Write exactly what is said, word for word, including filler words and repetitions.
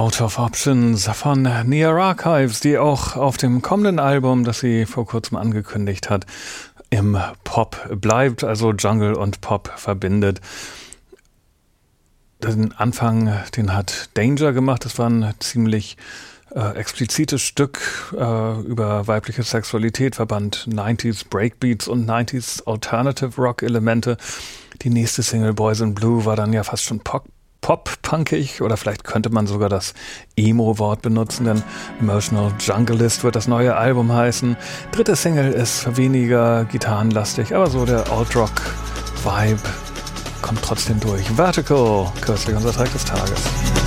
Out of Options von Near Archives, die auch auf dem kommenden Album, das sie vor kurzem angekündigt hat, im Pop bleibt, also Jungle und Pop verbindet. Den Anfang, den hat Danger gemacht, das war ein ziemlich äh, explizites Stück äh, über weibliche Sexualität, verband neunziger Breakbeats und neunziger Alternative Rock Elemente. Die nächste Single Boys in Blue war dann ja fast schon Pop. Pop-punkig oder vielleicht könnte man sogar das Emo-Wort benutzen, denn Emotional Junglist wird das neue Album heißen. Dritte Single ist weniger gitarrenlastig, aber so der Alt-Rock-Vibe kommt trotzdem durch. Vertical, kürzlich unser Track des Tages.